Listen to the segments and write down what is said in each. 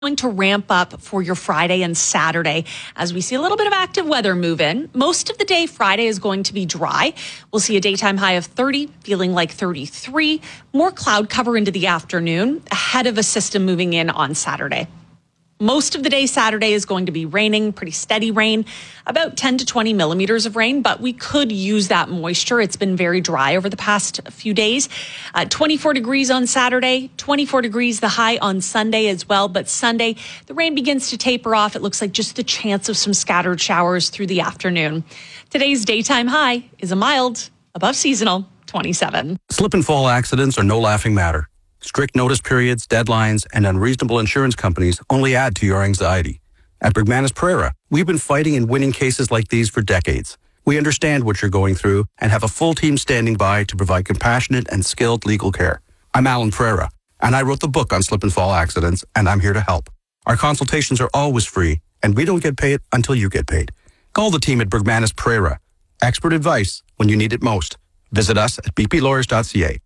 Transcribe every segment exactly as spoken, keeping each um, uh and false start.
Going to ramp up for your Friday and Saturday as we see a little bit of active weather move in. Most of the day Friday is going to be dry. We'll see a daytime high of thirty, feeling like thirty-three. More cloud cover into the afternoon ahead of a system moving in on Saturday. Most of the day Saturday is going to be raining, pretty steady rain, about ten to twenty millimeters of rain, but we could use that moisture. It's been very dry over the past few days. Uh, twenty-four degrees on Saturday, twenty-four degrees the high on Sunday as well. But Sunday, the rain begins to taper off. It looks like just the chance of some scattered showers through the afternoon. Today's daytime high is a mild, above seasonal, twenty-seven. Slip and fall accidents are no laughing matter. Strict notice periods, deadlines, and unreasonable insurance companies only add to your anxiety. At Bergmanis Pereira, we've been fighting and winning cases like these for decades. We understand what you're going through and have a full team standing by to provide compassionate and skilled legal care. I'm Alan Pereira, and I wrote the book on slip and fall accidents, and I'm here to help. Our consultations are always free, and we don't get paid until you get paid. Call the team at Bergmanis Pereira. Expert advice when you need it most. Visit us at b p lawyers dot c a.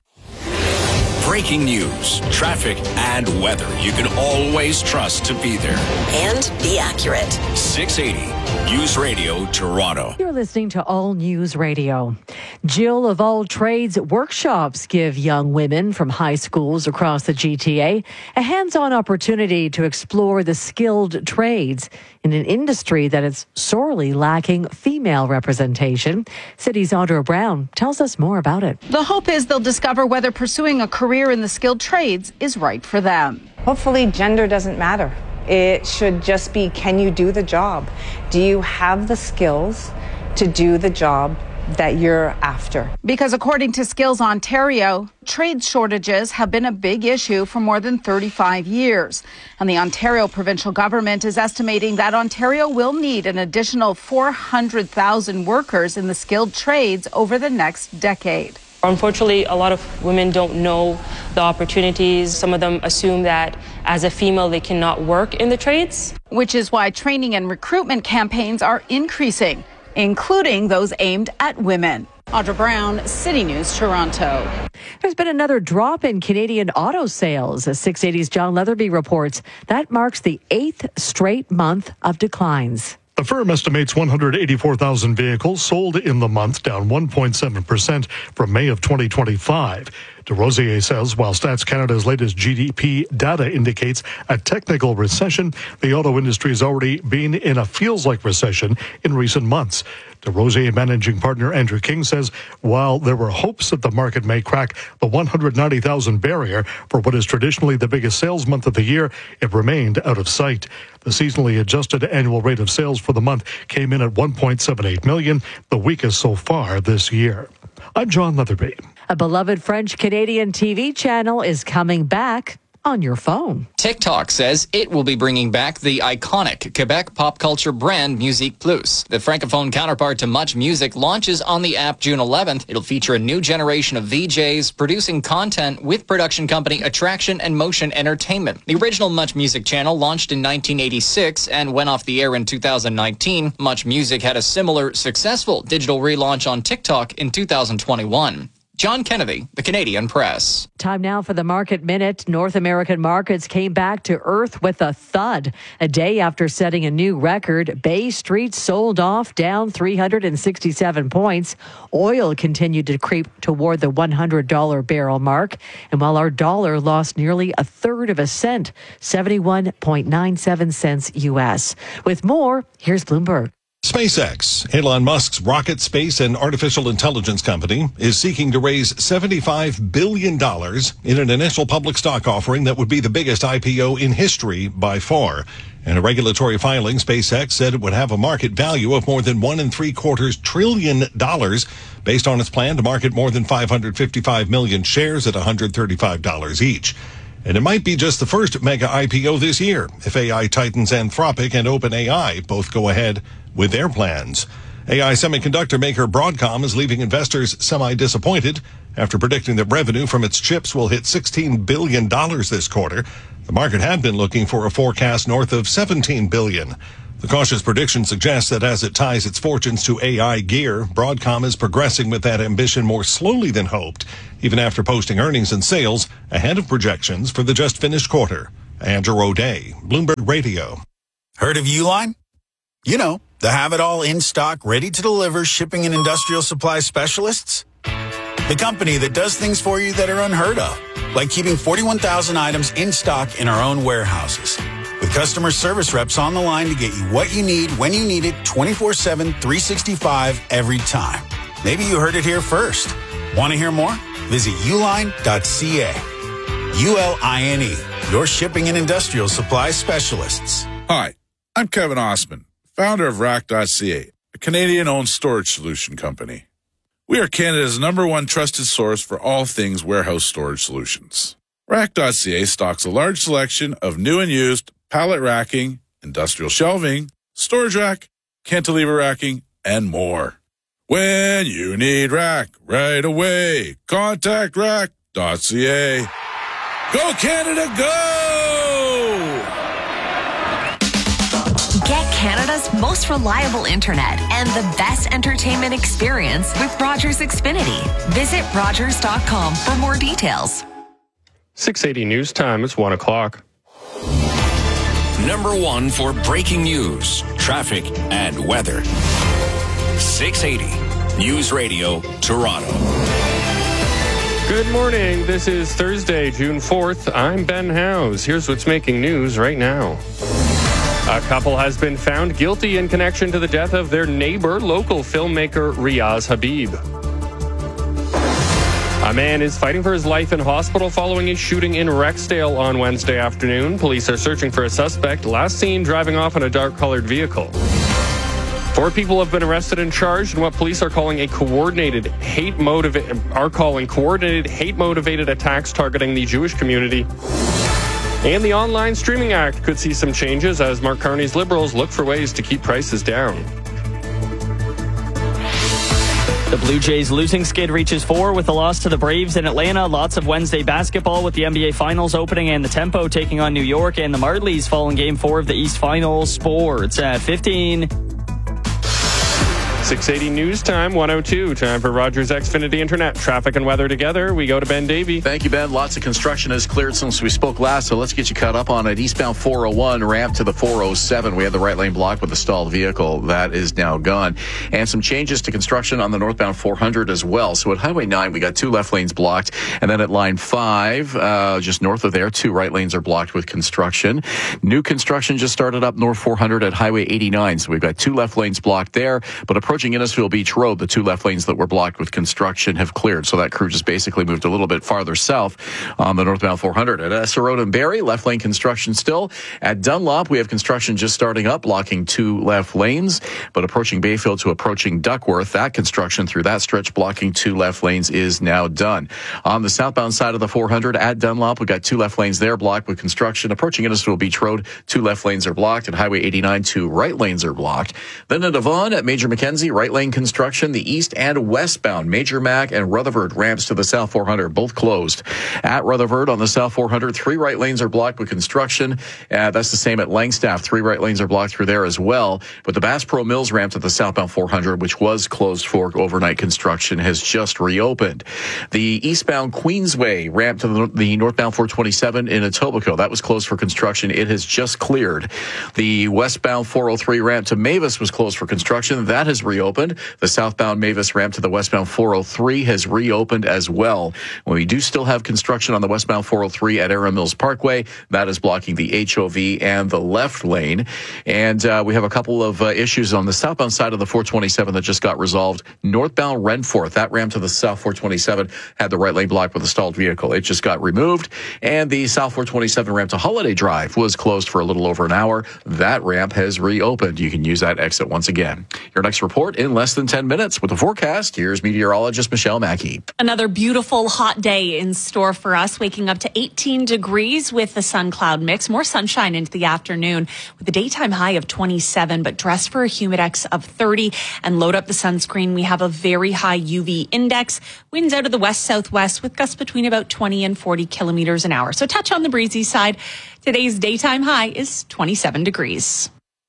Breaking news, traffic, and weather you can always trust to be there. And be accurate. six eighty News Radio Toronto. You're listening to All News Radio. Jill of All Trades workshops give young women from high schools across the G T A a hands-on opportunity to explore the skilled trades in an industry that is sorely lacking female representation. City's Audra Brown tells us more about it. The hope is they'll discover whether pursuing a career in the skilled trades is right for them. Hopefully, gender doesn't matter. It should just be, can you do the job? Do you have the skills to do the job that you're after? Because according to Skills Ontario, trade shortages have been a big issue for more than thirty-five years. And the Ontario provincial government is estimating that Ontario will need an additional four hundred thousand workers in the skilled trades over the next decade. Unfortunately, a lot of women don't know the opportunities. Some of them assume that as a female, they cannot work in the trades. Which is why training and recruitment campaigns are increasing, including those aimed at women. Audra Brown, City News, Toronto. There's been another drop in Canadian auto sales. As six eighty's John Leatherby reports, that marks the eighth straight month of declines. The firm estimates one hundred eighty-four thousand vehicles sold in the month, down one point seven percent from May of twenty twenty-five. DesRosiers says while Stats Canada's latest G D P data indicates a technical recession, the auto industry has already been in a feels-like recession in recent months. DesRosiers managing partner Andrew King says while there were hopes that the market may crack the one hundred ninety thousand barrier for what is traditionally the biggest sales month of the year, it remained out of sight. The seasonally adjusted annual rate of sales for the month came in at one point seven eight million, the weakest so far this year. I'm John Leatherby. A beloved French-Canadian T V channel is coming back on your phone. TikTok says it will be bringing back the iconic Quebec pop culture brand Musique Plus. The francophone counterpart to Much Music launches on the app June eleventh. It'll feature a new generation of V Js producing content with production company Attraction and Motion Entertainment. The original Much Music channel launched in nineteen eighty-six and went off the air in two thousand nineteen. Much Music had a similar successful digital relaunch on TikTok in two thousand twenty-one. John Kennedy, The Canadian Press. Time now for the Market Minute. North American markets came back to earth with a thud. A day after setting a new record, Bay Street sold off down three hundred sixty-seven points. Oil continued to creep toward the one hundred dollars barrel mark. And while our dollar lost nearly a third of a cent, seventy-one point nine seven cents U S. With more, here's Bloomberg. SpaceX, Elon Musk's rocket, space, and artificial intelligence company, is seeking to raise seventy-five billion dollars in an initial public stock offering that would be the biggest I P O in history by far. In a regulatory filing, SpaceX said it would have a market value of more than one and three quarters trillion dollars based on its plan to market more than five hundred fifty-five million shares at one hundred thirty-five dollars each. And it might be just the first mega I P O this year if A I titans Anthropic and OpenAI both go ahead with their plans. A I semiconductor maker Broadcom is leaving investors semi-disappointed after predicting that revenue from its chips will hit sixteen billion dollars this quarter. The market had been looking for a forecast north of seventeen billion dollars. The cautious prediction suggests that as it ties its fortunes to A I gear, Broadcom is progressing with that ambition more slowly than hoped, even after posting earnings and sales ahead of projections for the just finished quarter. Andrew O'Day, Bloomberg Radio. Heard of Uline? You know, the have-it-all in-stock, ready-to-deliver shipping and industrial supply specialists. The company that does things for you that are unheard of, like keeping forty-one thousand items in stock in our own warehouses. With customer service reps on the line to get you what you need, when you need it, twenty-four seven, three sixty-five, every time. Maybe you heard it here first. Want to hear more? Visit uline dot c a. U L I N E, your shipping and industrial supply specialists. Hi, I'm Kevin Osman, founder of rack dot c a, a Canadian-owned storage solution company. We are Canada's number one trusted source for all things warehouse storage solutions. rack dot c a stocks a large selection of new and used pallet racking, industrial shelving, storage rack, cantilever racking, and more. When you need rack right away, contact rack dot c a. Go Canada, go! Get Canada's most reliable internet and the best entertainment experience with Rogers Xfinity. Visit rogers dot com for more details. six eighty News Time. It's one o'clock. Number one for breaking news, traffic, and weather. six eighty News Radio, Toronto. Good morning. This is Thursday, June fourth. I'm Ben Howes. Here's what's making news right now. A couple has been found guilty in connection to the death of their neighbor, local filmmaker Riaz Habib. A man is fighting for his life in hospital following a shooting in Rexdale on Wednesday afternoon. Police are searching for a suspect, last seen driving off in a dark-colored vehicle. Four people have been arrested and charged in what police are calling a coordinated hate motivated are calling coordinated hate-motivated attacks targeting the Jewish community. And the Online Streaming Act could see some changes as Mark Carney's Liberals look for ways to keep prices down. The Blue Jays losing skid reaches four with a loss to the Braves in Atlanta. Lots of Wednesday basketball with the N B A Finals opening and the Tempo taking on New York, and the Marlies fall in Game four of the East Finals. Sports at fifteen. six eighty News Time, one oh two. Time for Rogers Xfinity Internet. Traffic and weather together. We go to Ben Davey. Thank you, Ben. Lots of construction has cleared since we spoke last, so let's get you caught up on it. Eastbound four oh one, ramp to the four oh seven. We had the right lane blocked with a stalled vehicle. That is now gone. And some changes to construction on the northbound four hundred as well. So at Highway nine, we got two left lanes blocked. And then at line five, uh, just north of there, two right lanes are blocked with construction. New construction just started up north four hundred at Highway eighty-nine. So we've got two left lanes blocked there. But approaching Innisfil Beach Road, the two left lanes that were blocked with construction have cleared. So that crew just basically moved a little bit farther south on the northbound four hundred. At Esser Road and Barrie, left lane construction still. At Dunlop, we have construction just starting up, blocking two left lanes. But approaching Bayfield to approaching Duckworth, that construction through that stretch blocking two left lanes is now done. On the southbound side of the four hundred at Dunlop, we've got two left lanes there blocked with construction. Approaching Innisfil Beach Road, two left lanes are blocked. At Highway eighty-nine, two right lanes are blocked. Then at Avon at Major Mackenzie, right lane construction, the east and westbound Major Mac and Rutherford ramps to the south four hundred, both closed. At Rutherford on the south four hundred, three right lanes are blocked with construction. Uh, that's the same at Langstaff. Three right lanes are blocked through there as well. But the Bass Pro Mills ramp to the southbound four hundred, which was closed for overnight construction, has just reopened. The eastbound Queensway ramp to the, the northbound four twenty-seven in Etobicoke, that was closed for construction. It has just cleared. The westbound four oh three ramp to Mavis was closed for construction. That has reopened. The southbound Mavis ramp to the westbound four oh three has reopened as well. We do still have construction on the westbound four oh three at Erin Mills Parkway. That is blocking the H O V and the left lane. And uh, we have a couple of uh, issues on the southbound side of the four twenty-seven that just got resolved. Northbound Renforth, that ramp to the south four twenty-seven had the right lane blocked with a stalled vehicle. It just got removed. And the south four twenty-seven ramp to Holiday Drive was closed for a little over an hour. That ramp has reopened. You can use that exit once again. Your next report in less than ten minutes with the forecast. Here's meteorologist Michelle Mackey. Another beautiful hot day in store for us, waking up to eighteen degrees with the sun cloud mix. More sunshine into the afternoon with a daytime high of twenty-seven, but dress for a humidex of thirty and load up the sunscreen. We have a very high U V index. Winds out of the west southwest with gusts between about twenty and forty kilometers an hour. So touch on the breezy side. Today's daytime high is twenty-seven degrees.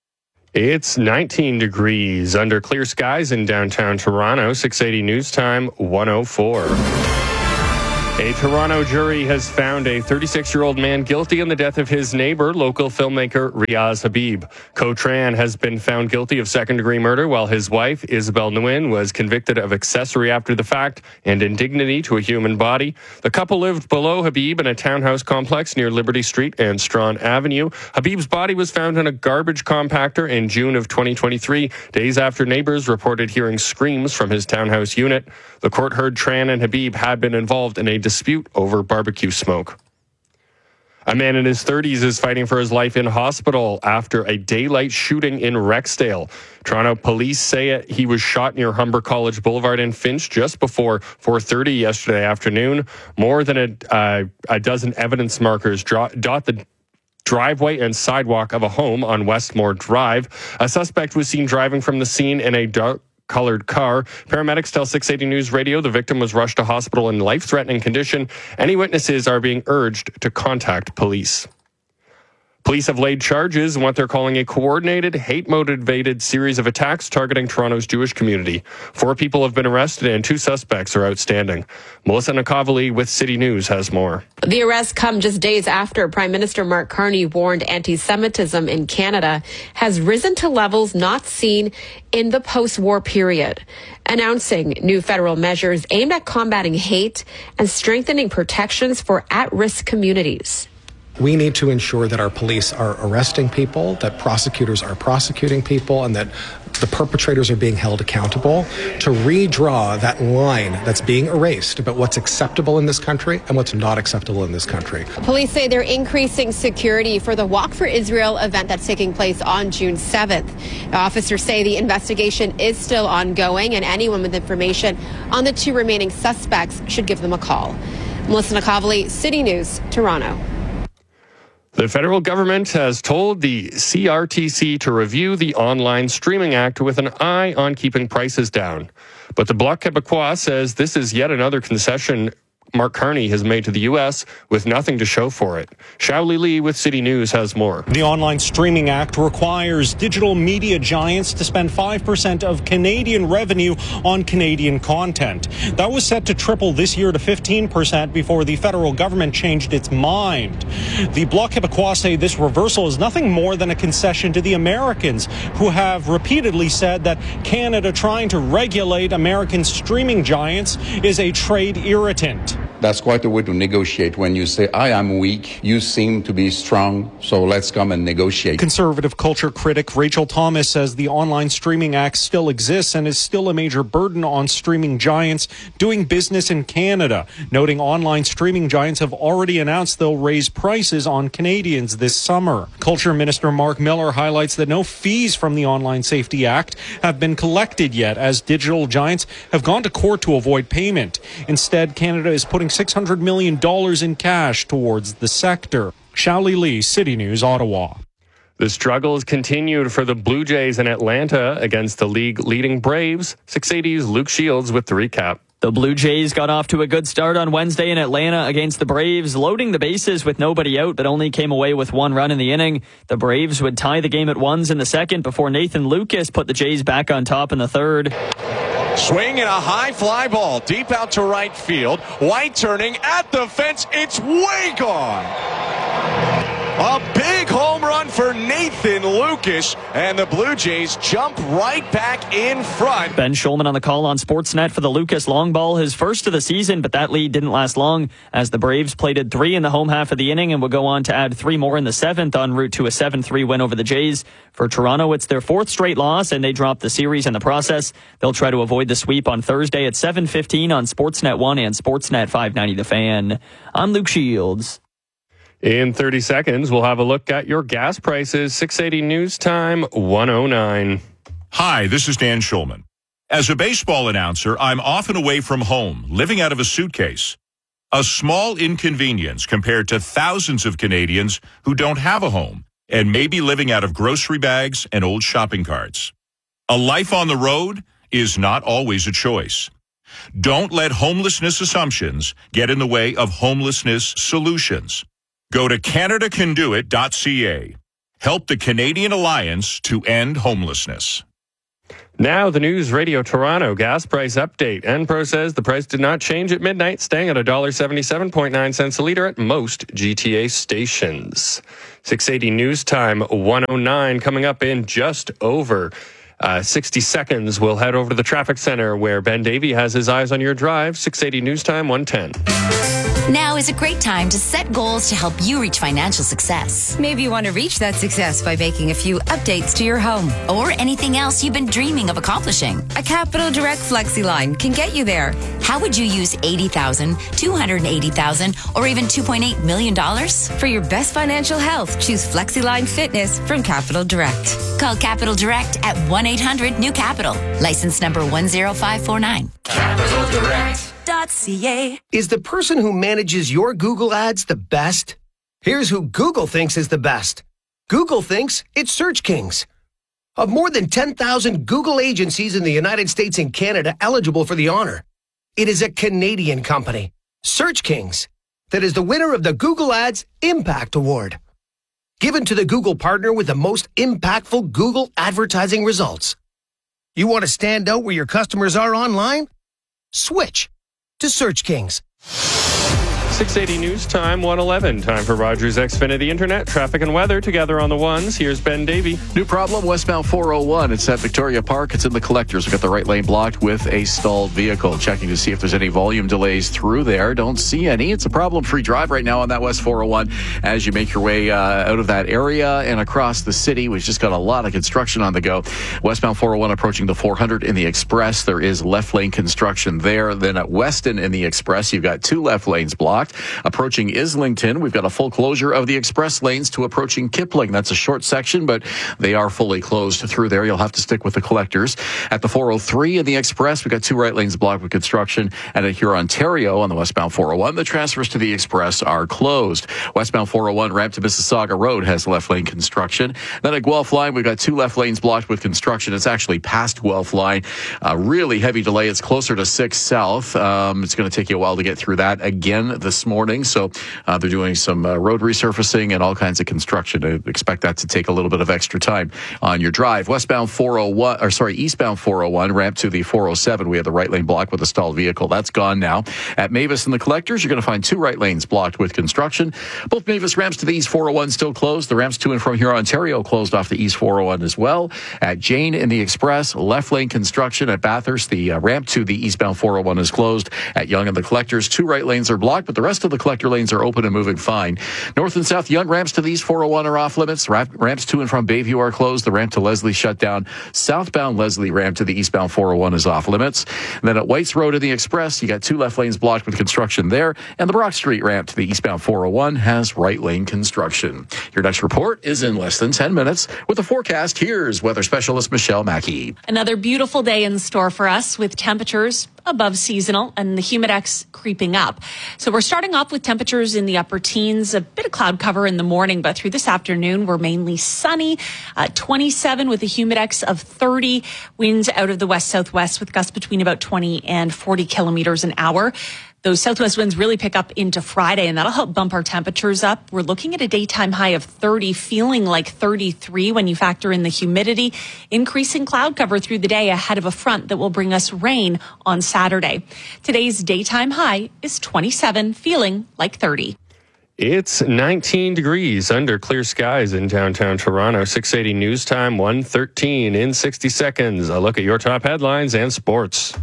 It's nineteen degrees under clear skies in downtown Toronto. six eighty News Time, one oh four. A Toronto jury has found a thirty-six-year-old man guilty in the death of his neighbor, local filmmaker Riaz Habib. Ko Tran has been found guilty of second-degree murder, while his wife, Isabel Nguyen, was convicted of accessory after the fact and indignity to a human body. The couple lived below Habib in a townhouse complex near Liberty Street and Strawn Avenue. Habib's body was found in a garbage compactor in June of twenty twenty-three, days after neighbors reported hearing screams from his townhouse unit. The court heard Tran and Habib had been involved in a dispute over barbecue smoke. A man in his thirties is fighting for his life in hospital after a daylight shooting in Rexdale. Toronto police say he was shot near Humber College Boulevard in Finch just before four thirty yesterday afternoon. More than a, uh, a dozen evidence markers dot the driveway and sidewalk of a home on Westmore Drive. A suspect was seen driving from the scene in a dark colored car. Paramedics tell six eighty News Radio the victim was rushed to hospital in life-threatening condition. Any witnesses are being urged to contact police. Police have laid charges in what they're calling a coordinated, hate-motivated series of attacks targeting Toronto's Jewish community. Four people have been arrested and two suspects are outstanding. Melissa Nakavali with City News has more. The arrests come just days after Prime Minister Mark Carney warned anti-Semitism in Canada has risen to levels not seen in the post-war period, announcing new federal measures aimed at combating hate and strengthening protections for at-risk communities. We need to ensure that our police are arresting people, that prosecutors are prosecuting people, and that the perpetrators are being held accountable to redraw that line that's being erased about what's acceptable in this country and what's not acceptable in this country. Police say they're increasing security for the Walk for Israel event that's taking place on June seventh. Officers say the investigation is still ongoing and anyone with information on the two remaining suspects should give them a call. Melissa Nakavali, City News, Toronto. The federal government has told the C R T C to review the Online Streaming Act with an eye on keeping prices down. But the Bloc Québécois says this is yet another concession Mark Carney has made to the U S with nothing to show for it. Shaoli Lee with City News has more. The Online Streaming Act requires digital media giants to spend five percent of Canadian revenue on Canadian content. That was set to triple this year to fifteen percent before the federal government changed its mind. The Bloc Québécois say this reversal is nothing more than a concession to the Americans, who have repeatedly said that Canada trying to regulate American streaming giants is a trade irritant. That's quite a way to negotiate when you say, I am weak, you seem to be strong, so let's come and negotiate. Conservative culture critic Rachel Thomas says the Online Streaming Act still exists and is still a major burden on streaming giants doing business in Canada, noting online streaming giants have already announced they'll raise prices on Canadians this summer. Culture Minister Mark Miller highlights that no fees from the Online Safety Act have been collected yet, as digital giants have gone to court to avoid payment. Instead, Canada is putting six hundred million dollars in cash towards the sector. Shaoli Lee, City News, Ottawa. The struggle has continued for the Blue Jays in Atlanta against the league-leading Braves. six eighty's Luke Shields with the recap. The Blue Jays got off to a good start on Wednesday in Atlanta against the Braves, loading the bases with nobody out, but only came away with one run in the inning. The Braves would tie the game at ones in the second before Nathan Lucas put the Jays back on top in the third. Swing and a high fly ball deep out to right field. White turning at the fence. It's way gone. A big home run for Nathan Lucas, and the Blue Jays jump right back in front. Ben Schulman on the call on Sportsnet for the Lucas long ball, his first of the season, but that lead didn't last long as the Braves plated three in the home half of the inning and would go on to add three more in the seventh en route to a seven three win over the Jays. For Toronto, it's their fourth straight loss, and they dropped the series in the process. They'll try to avoid the sweep on Thursday at seven fifteen on Sportsnet one and Sportsnet five ninety The Fan. I'm Luke Shields. In thirty seconds, we'll have a look at your gas prices. six eighty News Time, one oh nine. Hi, this is Dan Schulman. As a baseball announcer, I'm often away from home, living out of a suitcase. A small inconvenience compared to thousands of Canadians who don't have a home and may be living out of grocery bags and old shopping carts. A life on the road is not always a choice. Don't let homelessness assumptions get in the way of homelessness solutions. Go to Canada Can Do It dot C A. Help the Canadian Alliance to End Homelessness. Now, the News Radio Toronto gas price update. Enpro says the price did not change at midnight, staying at one dollar seventy-seven point nine cents a litre at most G T A stations. six eighty News Time, one oh nine, coming up in just over uh, sixty seconds. We'll head over to the traffic center where Ben Davey has his eyes on your drive. six eighty News Time, one ten. Now is a great time to set goals to help you reach financial success. Maybe you want to reach that success by making a few updates to your home. Or anything else you've been dreaming of accomplishing. A Capital Direct FlexiLine can get you there. How would you use eighty thousand dollars, two hundred eighty thousand dollars, or even two point eight million dollars? For your best financial health, choose FlexiLine Fitness from Capital Direct. Call Capital Direct at one eight hundred new capital. License number one zero five four nine. Capital Direct. .ca. Is the person who manages your Google ads the best? Here's who Google thinks is the best. Google thinks it's Search Kings. Of more than ten thousand Google agencies in the United States and Canada eligible for the honor, it is a Canadian company, Search Kings, that is the winner of the Google Ads Impact Award, given to the Google partner with the most impactful Google advertising results. You want to stand out where your customers are online? Switch to Search Kings. six eighty News Time, one eleven. Time for Rogers Xfinity Internet, traffic and weather together on the ones. Here's Ben Davey. New problem, westbound four oh one. It's at Victoria Park. It's in the collectors. We've got the right lane blocked with a stalled vehicle. Checking to see if there's any volume delays through there. Don't see any. It's a problem-free drive right now on that West four oh one as you make your way uh, out of that area and across the city. We've just got a lot of construction on the go. Westbound four oh one approaching the four hundred in the Express. There is left lane construction there. Then at Weston in the Express, you've got two left lanes blocked. Approaching Islington, we've got a full closure of the express lanes to approaching Kipling. That's a short section, but they are fully closed through there. You'll have to stick with the collectors. At the four oh three in the Express, we've got two right lanes blocked with construction. And at Huron-Ontario on the westbound four oh one, the transfers to the Express are closed. Westbound four oh one ramp to Mississauga Road has left lane construction. Then at Guelph Line, we've got two left lanes blocked with construction. It's actually past Guelph Line. A really heavy delay. It's closer to six South. Um, it's going to take you a while to get through that again this morning. So uh, they're doing some uh, road resurfacing and all kinds of construction. I expect that to take a little bit of extra time on your drive. Westbound four oh one, or sorry, eastbound four oh one, ramp to the four oh seven. We have the right lane blocked with a stalled vehicle. That's gone now. At Mavis and the collectors, you're going to find two right lanes blocked with construction. Both Mavis ramps to the east four oh one still closed. The ramps to and from Huron-Ontario closed off the east four oh one as well. At Jane in the Express, left lane construction. At Bathurst, the uh, ramp to the eastbound four oh one is closed. At Yonge and the collectors, two right lanes are blocked, but the rest of the collector lanes are open and moving fine. North and South Yonge ramps to the east four oh one are off limits. Ramps to and from Bayview are closed. The ramp to Leslie shut down. Southbound Leslie ramp to the eastbound four oh one is off limits. And then at Whites Road in the Express, you got two left lanes blocked with construction there. And the Brock Street ramp to the eastbound four oh one has right lane construction. Your next report is in less than ten minutes. With the forecast, here's weather specialist Michelle Mackey. Another beautiful day in store for us with temperatures above seasonal and the humidex creeping up. So we're starting off with temperatures in the upper teens, a bit of cloud cover in the morning, but through this afternoon, we're mainly sunny, uh, twenty-seven with a humidex of thirty, winds out of the west-southwest with gusts between about twenty and forty kilometers an hour. Those southwest winds really pick up into Friday, and that'll help bump our temperatures up. We're looking at a daytime high of thirty, feeling like thirty-three when you factor in the humidity. Increasing cloud cover through the day ahead of a front that will bring us rain on Saturday. Today's daytime high is twenty-seven, feeling like thirty. It's nineteen degrees under clear skies in downtown Toronto. six eighty News Time, one thirteen in sixty seconds. A look at your top headlines and sports.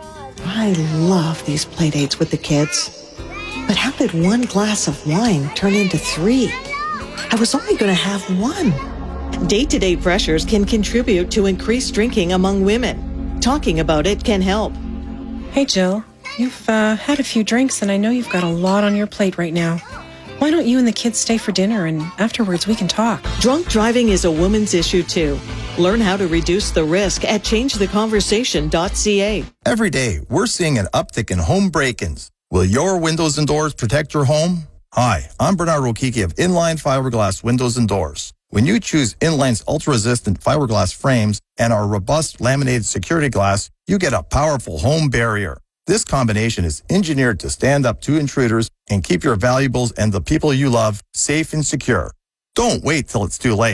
I love these play dates with the kids. But how did one glass of wine turn into three? I was only going to have one. Day-to-day pressures can contribute to increased drinking among women. Talking about it can help. Hey, Jill. You've uh, had a few drinks, and I know you've got a lot on your plate right now. Why don't you and the kids stay for dinner, and afterwards we can talk? Drunk driving is a woman's issue, too. Learn how to reduce the risk at change the conversation dot c a. Every day, we're seeing an uptick in home break-ins. Will your windows and doors protect your home? Hi, I'm Bernard Rokiki of Inline Fiberglass Windows and Doors. When you choose Inline's ultra-resistant fiberglass frames and our robust laminated security glass, you get a powerful home barrier. This combination is engineered to stand up to intruders and keep your valuables and the people you love safe and secure. Don't wait till it's too late.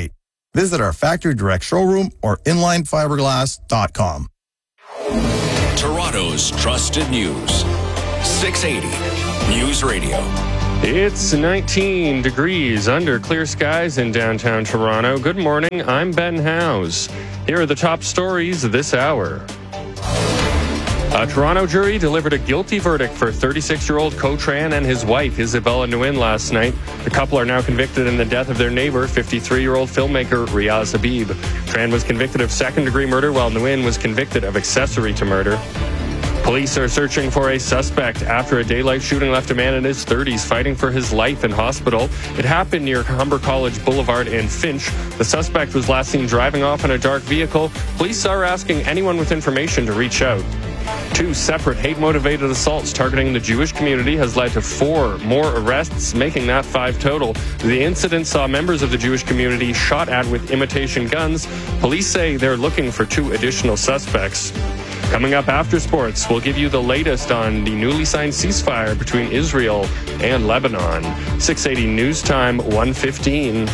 Visit our Factory Direct showroom or inline fiberglass dot com. Toronto's trusted news. six eighty News Radio. It's nineteen degrees under clear skies in downtown Toronto. Good morning. I'm Ben Howes. Here are the top stories this hour. A Toronto jury delivered a guilty verdict for thirty-six-year-old Ko Tran and his wife, Isabella Nguyen, last night. The couple are now convicted in the death of their neighbor, fifty-three-year-old filmmaker Riaz Habib. Tran was convicted of second-degree murder, while Nguyen was convicted of accessory to murder. Police are searching for a suspect after a daylight shooting left a man in his thirties fighting for his life in hospital. It happened near Humber College Boulevard in Finch. The suspect was last seen driving off in a dark vehicle. Police are asking anyone with information to reach out. Two separate hate-motivated assaults targeting the Jewish community has led to four more arrests, making that five total. The incident saw members of the Jewish community shot at with imitation guns. Police say they're looking for two additional suspects. Coming up after sports, we'll give you the latest on the newly signed ceasefire between Israel and Lebanon. six eighty News Time, one fifteen.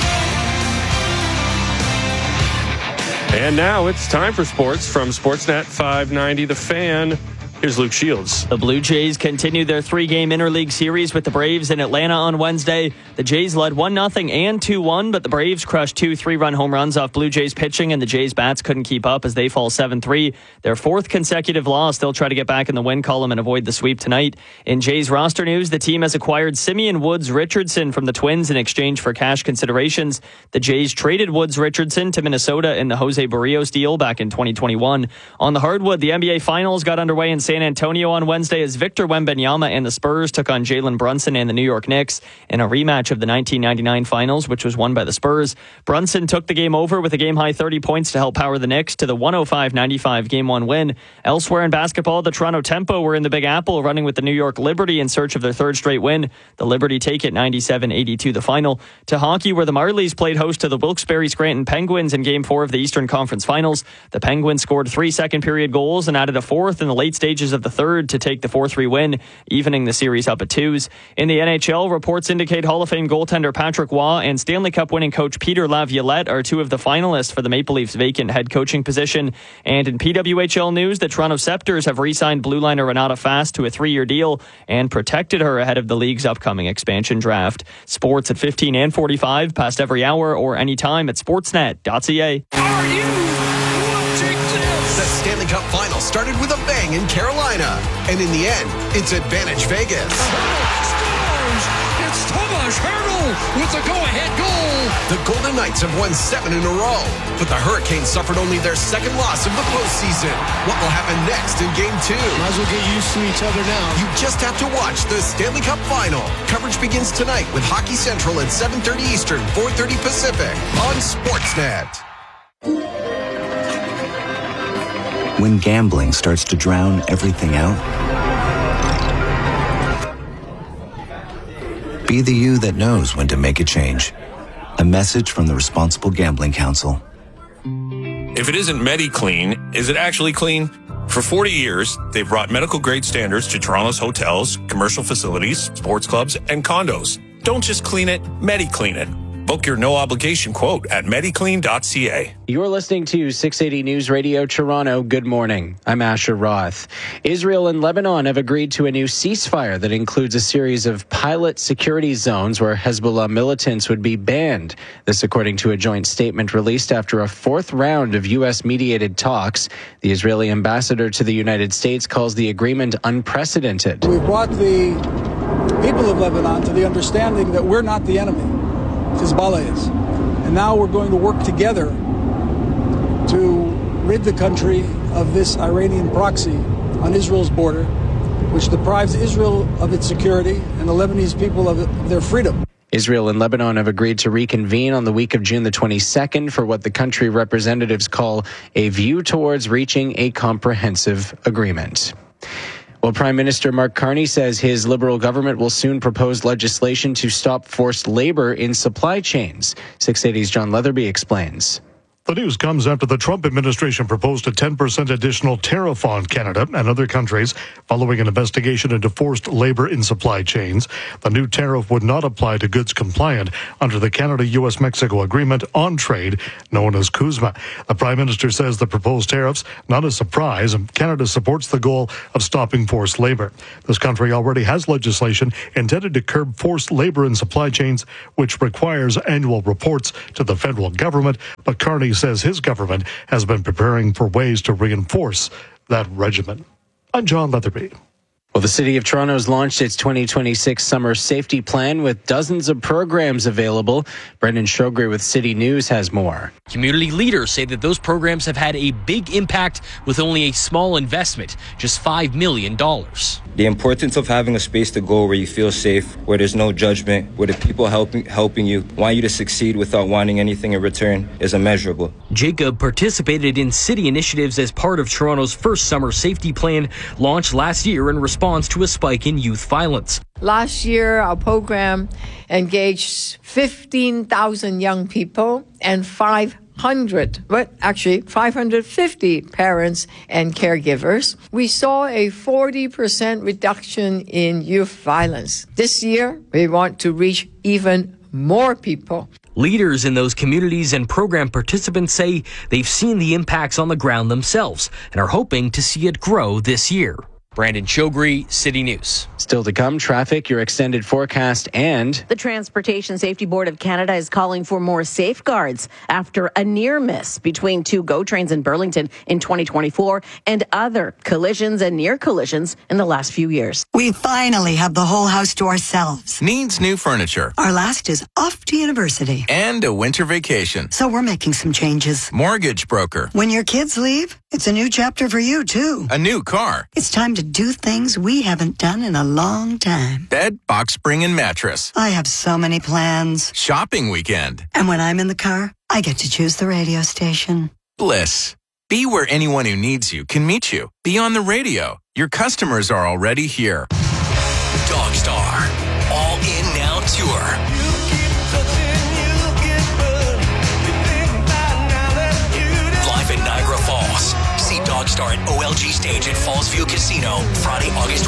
And now it's time for sports from Sportsnet five ninety The Fan. Here's Luke Shields. The Blue Jays continued their three-game interleague series with the Braves in Atlanta on Wednesday. The Jays led one nothing and two one, but the Braves crushed two three-run home runs off Blue Jays pitching, and the Jays bats couldn't keep up as they fall seven three. Their fourth consecutive loss. They'll try to get back in the win column and avoid the sweep tonight. In Jays roster news, the team has acquired Simeon Woods Richardson from the Twins in exchange for cash considerations. The Jays traded Woods Richardson to Minnesota in the Jose Barrios deal back in twenty twenty-one. On the hardwood, the N B A Finals got underway in San Antonio on Wednesday as Victor Wembanyama and the Spurs took on Jalen Brunson and the New York Knicks in a rematch of the nineteen ninety-nine Finals, which was won by the Spurs. Brunson took the game over with a game-high thirty points to help power the Knicks to the one oh five ninety-five Game one win. Elsewhere in basketball, the Toronto Tempo were in the Big Apple running with the New York Liberty in search of their third straight win. The Liberty take it ninety-seven eighty-two the final. To hockey, where the Marlies played host to the Wilkes-Barre Scranton Penguins in Game four of the Eastern Conference Finals. The Penguins scored three second-period goals and added a fourth in the late stages of the third to take the four three win, evening the series up at twos. In the N H L, reports indicate Hall of Fame goaltender Patrick Waugh and Stanley Cup winning coach Peter Laviolette are two of the finalists for the Maple Leafs' vacant head coaching position. And in P W H L news, the Toronto Scepters have re-signed blue liner Renata Fast to a three-year deal and protected her ahead of the league's upcoming expansion draft. Sports at fifteen and forty-five, past every hour or anytime at sportsnet dot c a. Are you ridiculous? The Stanley Cup Final started with a bang in Carolina, and in the end, it's Advantage Vegas. Scores! It's Tomas Hertl with the go-ahead goal. The Golden Knights have won seven in a row, but the Hurricanes suffered only their second loss of the postseason. What will happen next in Game Two? Might as well get used to each other now. You just have to watch the Stanley Cup Final. Coverage begins tonight with Hockey Central at seven thirty Eastern, four thirty Pacific on Sportsnet. When gambling starts to drown everything out, be the you that knows when to make a change. A message from the Responsible Gambling Council. If it isn't MediClean, is it actually clean? For forty years, they've brought medical-grade standards to Toronto's hotels, commercial facilities, sports clubs, and condos. Don't just clean it, MediClean it. Book your no-obligation quote at mediclean dot c a. You're listening to six eighty News Radio Toronto. Good morning. I'm Asher Roth. Israel and Lebanon have agreed to a new ceasefire that includes a series of pilot security zones where Hezbollah militants would be banned. This according to a joint statement released after a fourth round of U S-mediated talks. The Israeli ambassador to the United States calls the agreement unprecedented. We brought the people of Lebanon to the understanding that we're not the enemy. Hezbollah is. And now we're going to work together to rid the country of this Iranian proxy on Israel's border, which deprives Israel of its security and the Lebanese people of, it, of their freedom. Israel and Lebanon have agreed to reconvene on the week of June the twenty-second for what the country representatives call a view towards reaching a comprehensive agreement. Well, Prime Minister Mark Carney says his Liberal government will soon propose legislation to stop forced labor in supply chains. six eighty's John Leatherby explains. The news comes after the Trump administration proposed a ten percent additional tariff on Canada and other countries following an investigation into forced labor in supply chains. The new tariff would not apply to goods compliant under the Canada-U S Mexico Agreement on Trade, known as CUSMA. The Prime Minister says the proposed tariffs, not a surprise, and Canada supports the goal of stopping forced labor. This country already has legislation intended to curb forced labor in supply chains, which requires annual reports to the federal government, but Carney says his government has been preparing for ways to reinforce that regimen. I'm John Leatherby. Well, the City of Toronto has launched its twenty twenty-six Summer Safety Plan with dozens of programs available. Brendan Shogri with City News has more. Community leaders say that those programs have had a big impact with only a small investment, just five million dollars. The importance of having a space to go where you feel safe, where there's no judgment, where the people helping helping you want you to succeed without wanting anything in return is immeasurable. Jacob participated in city initiatives as part of Toronto's first Summer Safety Plan, launched last year in response to a spike in youth violence. Last year, our program engaged fifteen thousand young people and five hundred, but actually five hundred fifty parents and caregivers. We saw a forty percent reduction in youth violence. This year, we want to reach even more people. Leaders in those communities and program participants say they've seen the impacts on the ground themselves and are hoping to see it grow this year. Brandon Chogri, City News. Still to come, traffic, your extended forecast, and the Transportation Safety Board of Canada is calling for more safeguards after a near miss between two GO trains in Burlington in twenty twenty-four and other collisions and near collisions in the last few years. We finally have the whole house to ourselves. Needs new furniture. Our last is off to university. And a winter vacation. So we're making some changes. Mortgage broker. When your kids leave, it's a new chapter for you, too. A new car. It's time to do things we haven't done in a long time. Bed, box spring, and mattress. I have so many plans. Shopping weekend. And when I'm in the car, I get to choose the radio station. Bliss. Be where anyone who needs you can meet you. Be on the radio. Your customers are already here. Dogstar. All in now tour. Live in Niagara Falls. See Dogstar at O L G Stage at Fallsview Casino Friday, August